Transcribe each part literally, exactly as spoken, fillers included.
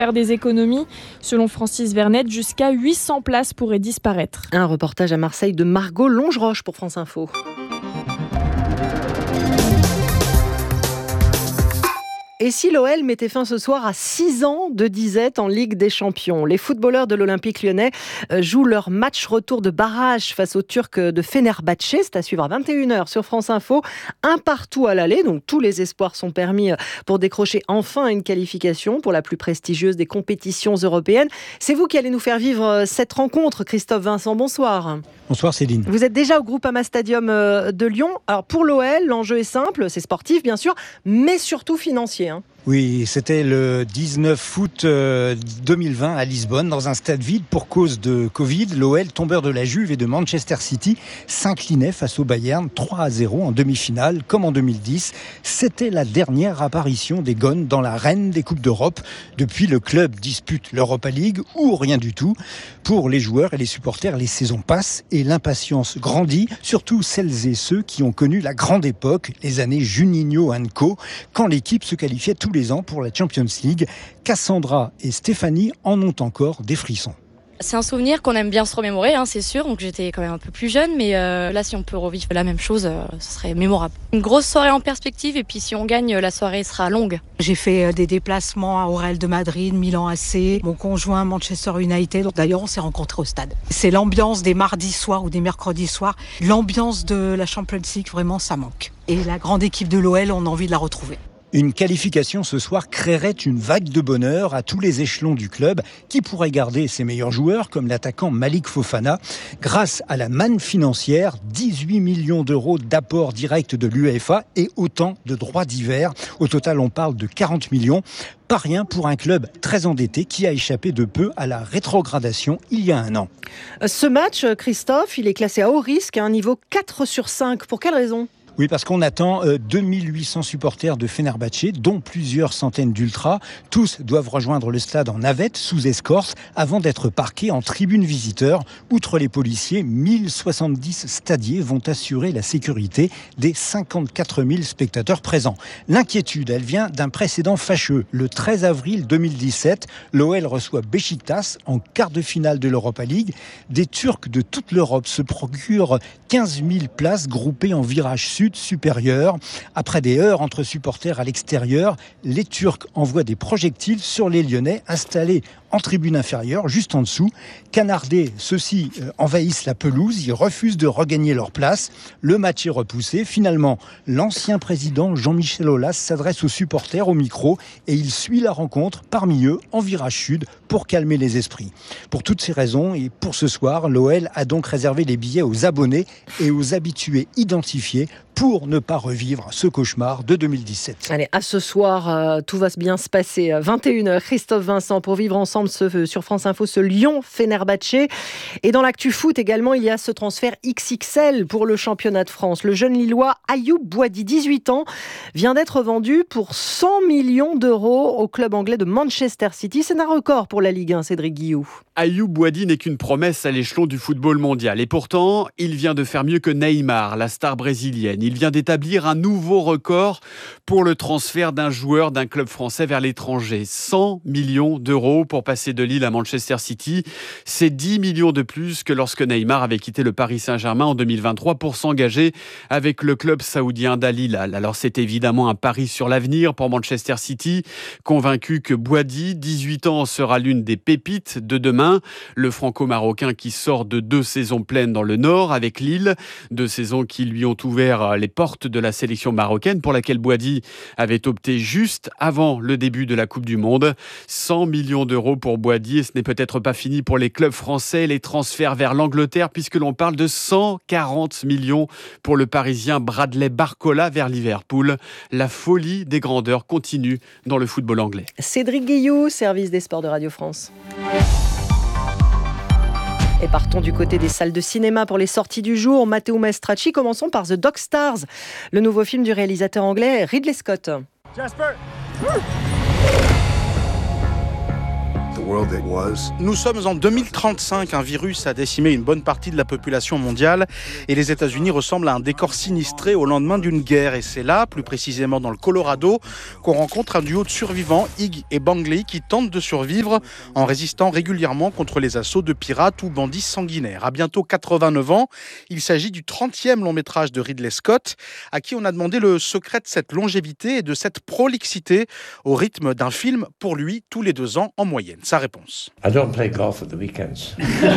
Faire des économies, selon Francis Vernet, jusqu'à huit cents places pourraient disparaître. Un reportage à Marseille de Margot Longeroche pour France Info. Et si l'O L mettait fin ce soir à six ans de disette en Ligue des Champions? Les footballeurs de l'Olympique lyonnais jouent leur match retour de barrage face aux Turcs de Fenerbahçe. C'est à suivre à vingt et une heures sur France Info. Un partout à l'aller, donc tous les espoirs sont permis pour décrocher enfin une qualification pour la plus prestigieuse des compétitions européennes. C'est vous qui allez nous faire vivre cette rencontre, Christophe Vincent. Bonsoir. Bonsoir Céline. Vous êtes déjà au Groupama Stadium de Lyon. Alors pour l'O L, l'enjeu est simple, c'est sportif bien sûr, mais surtout financier. Hein. Oui, c'était le dix-neuf août deux mille vingt à Lisbonne, dans un stade vide pour cause de Covid. L'O L, tombeur de la Juve et de Manchester City, s'inclinait face au Bayern trois à zéro en demi-finale, comme en deux mille dix. C'était la dernière apparition des Gones dans l'arène des Coupes d'Europe. Depuis, le club dispute l'Europa League ou rien du tout. Pour les joueurs et les supporters, les saisons passent et l'impatience grandit, surtout celles et ceux qui ont connu la grande époque, les années Juninho and Co, quand l'équipe se qualifiait tous les ans pour la Champions League. Cassandra et Stéphanie en ont encore des frissons. C'est un souvenir qu'on aime bien se remémorer, hein, c'est sûr. Donc j'étais quand même un peu plus jeune, mais euh, là, si on peut revivre la même chose, euh, ce serait mémorable. Une grosse soirée en perspective, et puis si on gagne, la soirée sera longue. J'ai fait des déplacements au Real de Madrid, Milan A C, mon conjoint Manchester United. D'ailleurs, on s'est rencontrés au stade. C'est l'ambiance des mardis soirs ou des mercredis soirs. L'ambiance de la Champions League, vraiment, ça manque. Et la grande équipe de l'O L, on a envie de la retrouver. Une qualification ce soir créerait une vague de bonheur à tous les échelons du club qui pourrait garder ses meilleurs joueurs comme l'attaquant Malik Fofana. Grâce à la manne financière, dix-huit millions d'euros d'apport direct de l'UEFA et autant de droits divers. Au total, on parle de quarante millions. Pas rien pour un club très endetté qui a échappé de peu à la rétrogradation il y a un an. Ce match, Christophe, il est classé à haut risque à un niveau quatre sur cinq. Pour quelle raison ? Oui, parce qu'on attend deux mille huit cents supporters de Fenerbahçe, dont plusieurs centaines d'ultras. Tous doivent rejoindre le stade en navette, sous escorte, avant d'être parqués en tribune visiteur. Outre les policiers, mille soixante-dix stadiers vont assurer la sécurité des cinquante-quatre mille spectateurs présents. L'inquiétude, elle vient d'un précédent fâcheux. Le treize avril deux mille dix-sept, l'O L reçoit Beşiktaş en quart de finale de l'Europa League. Des Turcs de toute l'Europe se procurent quinze mille places groupées en virage sud supérieur. Après des heures entre supporters à l'extérieur, les Turcs envoient des projectiles sur les Lyonnais installés en tribune inférieure, juste en dessous. Canardés, ceux-ci euh, envahissent la pelouse, ils refusent de regagner leur place. Le match est repoussé. Finalement, l'ancien président Jean-Michel Aulas s'adresse aux supporters au micro et il suit la rencontre parmi eux en virage sud pour calmer les esprits. Pour toutes ces raisons et pour ce soir, l'O L a donc réservé les billets aux abonnés et aux habitués identifiés pour ne pas revivre ce cauchemar de deux mille dix-sept. Allez, à ce soir, euh, tout va bien se passer. vingt et une heures, Christophe Vincent, pour vivre ensemble ce, sur France Info, ce Lyon-Fenerbahçe. Et dans l'actu foot également, il y a ce transfert X X L pour le championnat de France. Le jeune Lillois Ayoub Boadi, dix-huit ans, vient d'être vendu pour cent millions d'euros au club anglais de Manchester City. C'est un record pour la Ligue un, Cédric Guillou. Ayoub Boadi n'est qu'une promesse à l'échelon du football mondial. Et pourtant, il vient de faire mieux que Neymar, la star brésilienne. Il vient d'établir un nouveau record pour le transfert d'un joueur d'un club français vers l'étranger. cent millions d'euros pour passer de Lille à Manchester City. C'est dix millions de plus que lorsque Neymar avait quitté le Paris Saint-Germain en deux mille vingt-trois pour s'engager avec le club saoudien d'Al Hilal. Alors c'est évidemment un pari sur l'avenir pour Manchester City, convaincu que Boadi, dix-huit ans, sera l'une des pépites de demain. Le franco-marocain qui sort de deux saisons pleines dans le Nord avec Lille, deux saisons qui lui ont ouvert les portes de la sélection marocaine pour laquelle Boadi avait opté juste avant le début de la Coupe du Monde. cent millions d'euros pour Boadi et ce n'est peut-être pas fini pour les clubs français, les transferts vers l'Angleterre puisque l'on parle de cent quarante millions pour le Parisien Bradley Barcola vers Liverpool. La folie des grandeurs continue dans le football anglais. Cédric Guillou, service des sports de Radio France. Et partons du côté des salles de cinéma pour les sorties du jour. Matteo Maestracci, commençons par The Dog Stars, le nouveau film du réalisateur anglais Ridley Scott. Jasper. Nous sommes en deux mille trente-cinq, un virus a décimé une bonne partie de la population mondiale et les États-Unis ressemblent à un décor sinistré au lendemain d'une guerre. Et c'est là, plus précisément dans le Colorado, qu'on rencontre un duo de survivants, Hig et Bangley, qui tentent de survivre en résistant régulièrement contre les assauts de pirates ou bandits sanguinaires. À bientôt quatre-vingt-neuf ans, il s'agit du trentième long métrage de Ridley Scott, à qui on a demandé le secret de cette longévité et de cette prolixité au rythme d'un film, pour lui, tous les deux ans en moyenne. Sa réponse. I don't play golf at the weekends.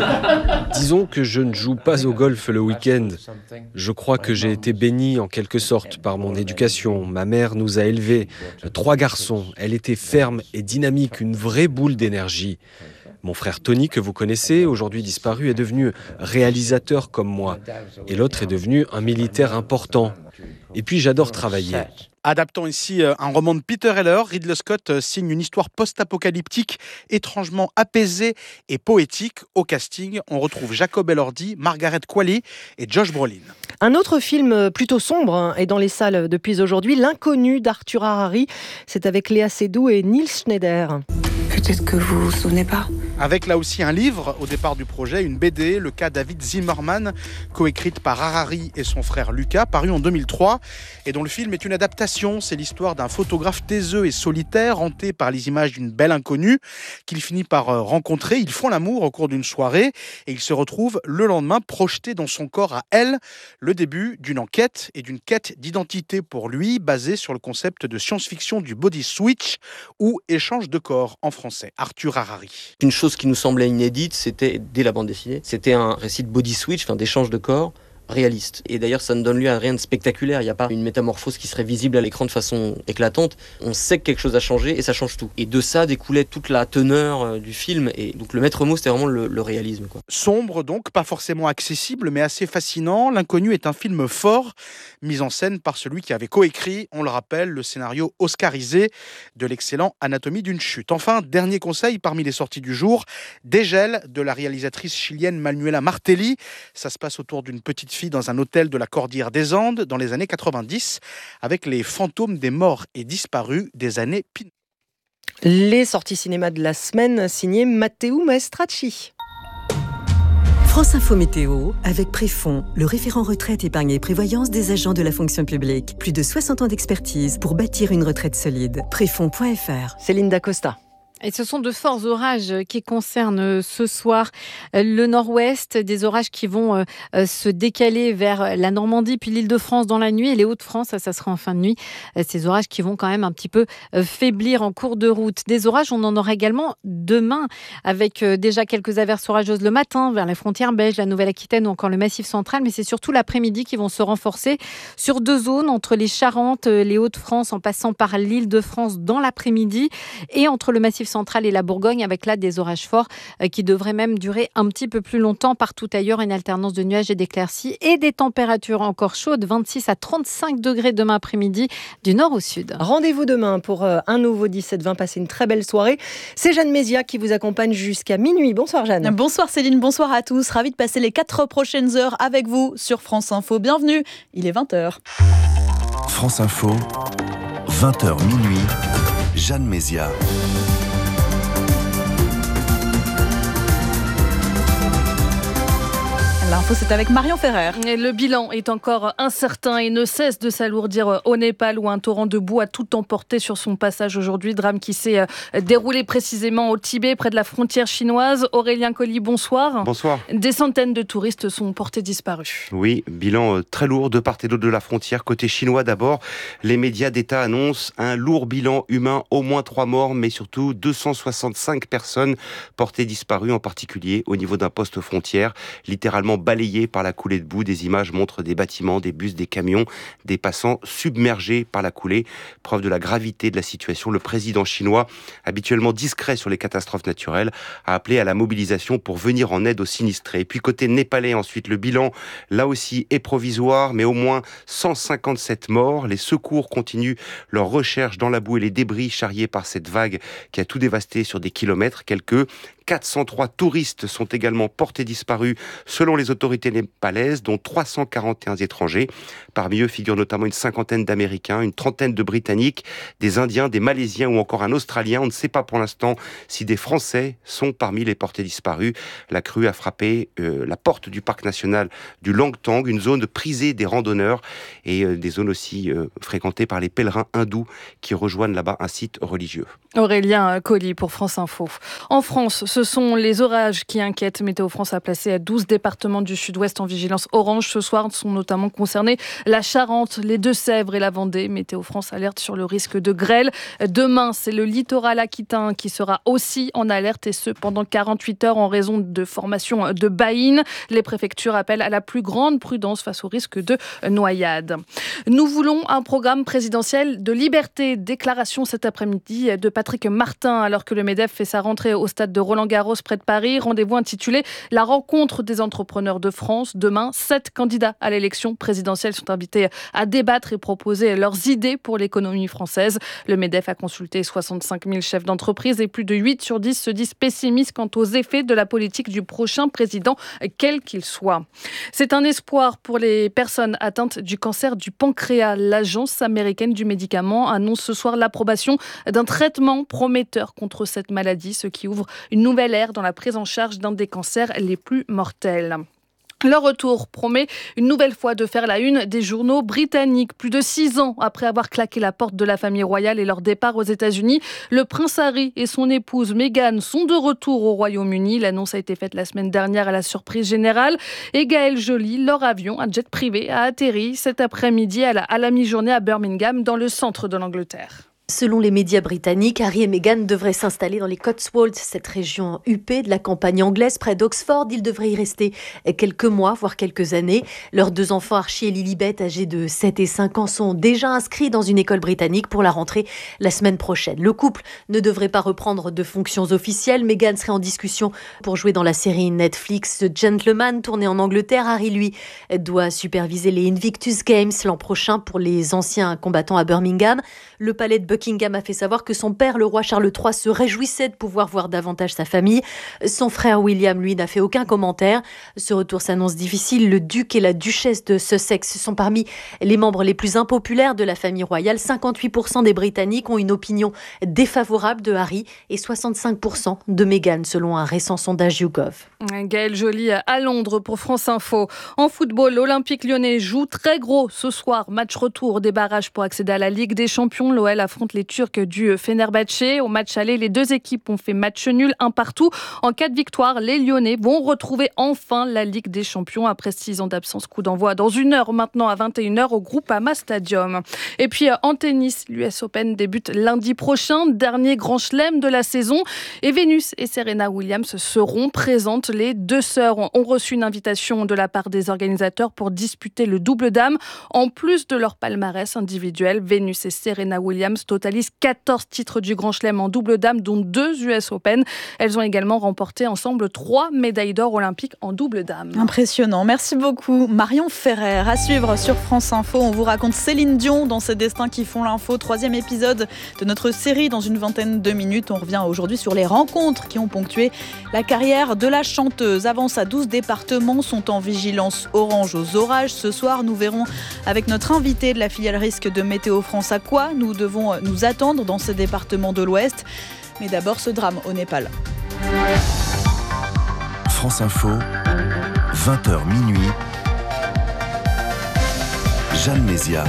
Disons que je ne joue pas au golf le week-end. Je crois que j'ai été béni en quelque sorte par mon éducation. Ma mère nous a élevés, trois garçons. Elle était ferme et dynamique, une vraie boule d'énergie. Mon frère Tony, que vous connaissez, aujourd'hui disparu, est devenu réalisateur comme moi. Et l'autre est devenu un militaire important. Et puis j'adore travailler. Adaptant ici un roman de Peter Heller, Ridley Scott signe une histoire post-apocalyptique étrangement apaisée et poétique. Au casting, on retrouve Jacob Elordi, Margaret Qualley et Josh Brolin. Un autre film plutôt sombre est dans les salles depuis aujourd'hui, L'inconnu d'Arthur Harari. C'est avec Léa Seydoux et Nils Schneider. Peut-être que vous vous souvenez pas. Avec là aussi un livre au départ du projet, une B D, le cas David Zimmerman, coécrite par Harari et son frère Lucas, paru en deux mille trois, et dont le film est une adaptation. C'est l'histoire d'un photographe taiseux et solitaire, hanté par les images d'une belle inconnue, qu'il finit par rencontrer. Ils font l'amour au cours d'une soirée, et il se retrouve le lendemain projeté dans son corps à elle. Le début d'une enquête et d'une quête d'identité pour lui, basée sur le concept de science-fiction du body switch, ou échange de corps en français. Arthur Harari. Une chose qui nous semblait inédite, c'était, dès la bande dessinée, c'était un récit de body switch, enfin d'échange de corps, réaliste. Et d'ailleurs, ça ne donne lieu à rien de spectaculaire. Il n'y a pas une métamorphose qui serait visible à l'écran de façon éclatante. On sait que quelque chose a changé et ça change tout. Et de ça découlait toute la teneur du film. Et donc le maître mot, c'était vraiment le, le réalisme, quoi. Sombre donc, pas forcément accessible, mais assez fascinant. L'inconnu est un film fort, mis en scène par celui qui avait coécrit, on le rappelle, le scénario oscarisé de l'excellent Anatomie d'une chute. Enfin, dernier conseil parmi les sorties du jour, Dégel de la réalisatrice chilienne Manuela Martelli. Ça se passe autour d'une petite fille dans un hôtel de la Cordillère des Andes dans les années quatre-vingt-dix, avec les fantômes des morts et disparus des années Pinochet. Les sorties cinéma de la semaine signées Matteo Maestracci. France Info Météo avec Préfond, le référent retraite, épargne et prévoyance des agents de la fonction publique. Plus de soixante ans d'expertise pour bâtir une retraite solide. Préfond point F R. Céline Dacosta. Et ce sont de forts orages qui concernent ce soir le nord-ouest, des orages qui vont se décaler vers la Normandie puis l'Île-de-France dans la nuit et les Hauts-de-France, ça, ça sera en fin de nuit. Ces orages qui vont quand même un petit peu faiblir en cours de route. Des orages, on en aura également demain avec déjà quelques averses orageuses le matin vers la frontière belge, la Nouvelle-Aquitaine ou encore le Massif central, mais c'est surtout l'après-midi qui vont se renforcer sur deux zones, entre les Charentes, les Hauts-de-France en passant par l'Île-de-France dans l'après-midi et entre le Massif centrale et la Bourgogne, avec là des orages forts euh, qui devraient même durer un petit peu plus longtemps. Partout ailleurs, une alternance de nuages et d'éclaircies et des températures encore chaudes, vingt-six à trente-cinq degrés demain après-midi du nord au sud. Rendez-vous demain pour euh, un nouveau dix-sept vingt. Passez une très belle soirée. C'est Jeanne Mézia qui vous accompagne jusqu'à minuit. Bonsoir Jeanne. Bonsoir Céline, bonsoir à tous. Ravie de passer les quatre prochaines heures avec vous sur France Info. Bienvenue, il est vingt heures. France Info, vingt heures minuit, Jeanne Mézia. L'info, c'est avec Marion Ferrer. Et le bilan est encore incertain et ne cesse de s'alourdir au Népal, où un torrent de boue a tout emporté sur son passage aujourd'hui. Drame qui s'est déroulé précisément au Tibet, près de la frontière chinoise. Aurélien Colly, bonsoir. Bonsoir. Des centaines de touristes sont portés disparus. Oui, bilan très lourd de part et d'autre de la frontière. Côté chinois d'abord, les médias d'État annoncent un lourd bilan humain, au moins trois morts, mais surtout deux cent soixante-cinq personnes portées disparues, en particulier au niveau d'un poste frontière, littéralement balayé par la coulée de boue. Des images montrent des bâtiments, des bus, des camions, des passants submergés par la coulée. Preuve de la gravité de la situation, le président chinois, habituellement discret sur les catastrophes naturelles, a appelé à la mobilisation pour venir en aide aux sinistrés. Et puis côté népalais, ensuite, le bilan, là aussi, est provisoire, mais au moins cent cinquante-sept morts. Les secours continuent leur recherche dans la boue et les débris charriés par cette vague qui a tout dévasté sur des kilomètres. Quelques quatre cent trois touristes sont également portés disparus selon les autorités népalaises, dont trois cent quarante et un étrangers. Parmi eux figurent notamment une cinquantaine d'Américains, une trentaine de Britanniques, des Indiens, des Malaisiens ou encore un Australien. On ne sait pas pour l'instant si des Français sont parmi les portés disparus. La crue a frappé euh, la porte du parc national du Langtang, une zone prisée des randonneurs et euh, des zones aussi euh, fréquentées par les pèlerins hindous qui rejoignent là-bas un site religieux. Aurélien Colli pour France Info. En France, ce sont les orages qui inquiètent. Météo France a placé douze départements du sud-ouest en vigilance orange. Ce soir sont notamment concernés la Charente, les Deux-Sèvres et la Vendée. Météo France alerte sur le risque de grêle. Demain, c'est le littoral aquitain qui sera aussi en alerte, et ce pendant quarante-huit heures en raison de formation de baïnes. Les préfectures appellent à la plus grande prudence face au risque de noyade. Nous voulons un programme présidentiel de liberté. Déclaration cet après-midi de Patrick Martin, alors que le MEDEF fait sa rentrée au stade de Roland-Garros près de Paris. Rendez-vous intitulé « La rencontre des entrepreneurs de France ». Demain, sept candidats à l'élection présidentielle sont invités à débattre et proposer leurs idées pour l'économie française. Le MEDEF a consulté soixante-cinq mille chefs d'entreprise et plus de huit sur dix se disent pessimistes quant aux effets de la politique du prochain président, quel qu'il soit. C'est un espoir pour les personnes atteintes du cancer du pancréas. L'Agence américaine du médicament annonce ce soir l'approbation d'un traitement prometteur contre cette maladie, ce qui ouvre une nouvelle ère dans la prise en charge d'un des cancers les plus mortels. Leur retour promet une nouvelle fois de faire la une des journaux britanniques. Plus de six ans après avoir claqué la porte de la famille royale et leur départ aux États-Unis, le prince Harry et son épouse Meghan sont de retour au Royaume-Uni. L'annonce a été faite la semaine dernière à la surprise générale. Et Gaël Joly, leur avion, un jet privé, a atterri cet après-midi à la, à la mi-journée à Birmingham, dans le centre de l'Angleterre. Selon les médias britanniques, Harry et Meghan devraient s'installer dans les Cotswolds, cette région huppée de la campagne anglaise près d'Oxford. Ils devraient y rester quelques mois, voire quelques années. Leurs deux enfants, Archie et Lilibet, âgés de sept et cinq ans, sont déjà inscrits dans une école britannique pour la rentrée la semaine prochaine. Le couple ne devrait pas reprendre de fonctions officielles. Meghan serait en discussion pour jouer dans la série Netflix The Gentleman, tournée en Angleterre. Harry, lui, doit superviser les Invictus Games l'an prochain pour les anciens combattants à Birmingham. Le palais de Buckingham a fait savoir que son père, le roi Charles trois, se réjouissait de pouvoir voir davantage sa famille. Son frère William, lui, n'a fait aucun commentaire. Ce retour s'annonce difficile. Le duc et la duchesse de Sussex sont parmi les membres les plus impopulaires de la famille royale. cinquante-huit pour cent des Britanniques ont une opinion défavorable de Harry et soixante-cinq pour cent de Meghan, selon un récent sondage YouGov. Gaël Joly à Londres pour France Info. En football, l'Olympique lyonnais joue très gros ce soir. Match retour des barrages pour accéder à la Ligue des Champions. L'O L affronte les Turcs du Fenerbahçe. Au match aller, les deux équipes ont fait match nul, un partout. En cas de victoire, les Lyonnais vont retrouver enfin la Ligue des Champions après six ans d'absence. Coup d'envoi dans une heure maintenant à vingt et une heures au Groupama Stadium. Et puis en tennis, l'U S Open débute lundi prochain, dernier grand chelem de la saison. Et Venus et Serena Williams seront présentes. Les deux sœurs ont reçu une invitation de la part des organisateurs pour disputer le double dame. En plus de leur palmarès individuel, Venus et Serena Williams totalisent quatorze titres du Grand Chelem en double dame, dont deux U S Open. Elles ont également remporté ensemble trois médailles d'or olympiques en double dame. Impressionnant. Merci beaucoup Marion Ferrer. À suivre sur France Info, on vous raconte Céline Dion dans ses destins qui font l'info. Troisième épisode de notre série dans une vingtaine de minutes. On revient aujourd'hui sur les rencontres qui ont ponctué la carrière de la chanteuse. Avant ça, douze départements sont en vigilance orange aux orages. Ce soir, nous verrons avec notre invité de la filiale risque de Météo France à quoi nous devons nous attendre dans ces départements de l'Ouest. Mais d'abord, ce drame au Népal. France Info, vingt heures minuit. Jeanne Mézia.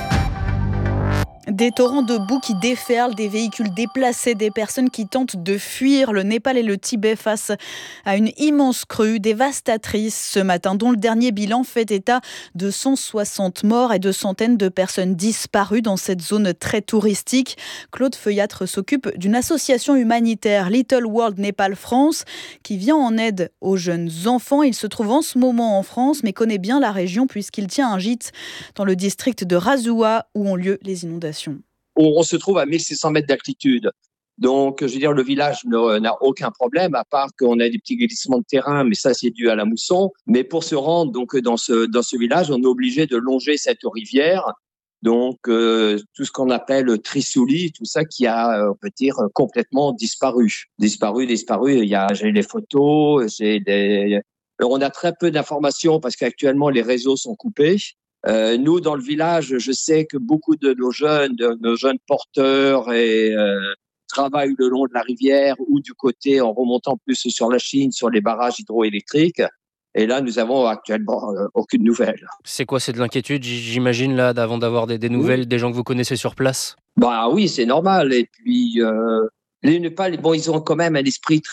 Des torrents de boue qui déferlent, des véhicules déplacés, des personnes qui tentent de fuir le Népal et le Tibet face à une immense crue dévastatrice ce matin, dont le dernier bilan fait état de cent soixante morts et de centaines de personnes disparues dans cette zone très touristique. Claude Feuillatre s'occupe d'une association humanitaire, Little World Népal France, qui vient en aide aux jeunes enfants. Il se trouve en ce moment en France, mais connaît bien la région puisqu'il tient un gîte dans le district de Razua où ont lieu les inondations. On se trouve à mille six cents mètres d'altitude. Donc, je veux dire, le village n'a aucun problème, à part qu'on a des petits glissements de terrain, mais ça, c'est dû à la mousson. Mais pour se rendre donc dans ce, dans ce village, on est obligé de longer cette rivière. Donc, euh, tout ce qu'on appelle Trissouli, tout ça qui a, on peut dire, complètement disparu. Disparu, disparu. Il y a, j'ai les photos, j'ai des... Alors, on a très peu d'informations parce qu'actuellement, les réseaux sont coupés. Euh, nous, dans le village, je sais que beaucoup de nos jeunes, de nos jeunes porteurs et, euh, travaillent le long de la rivière ou du côté en remontant plus sur la Chine, sur les barrages hydroélectriques. Et là, nous avons actuellement euh, aucune nouvelle. C'est quoi, c'est de l'inquiétude, j'imagine, là, avant d'avoir des, des nouvelles, oui. Des gens que vous connaissez sur place? Bah oui, c'est normal. Et puis, euh, les Népal, bon, ils ont quand même un esprit